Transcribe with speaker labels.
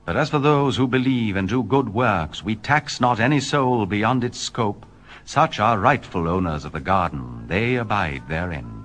Speaker 1: But as for those who believe and do good works, we tax not any soul beyond its scope. Such are rightful owners of the garden, they abide therein.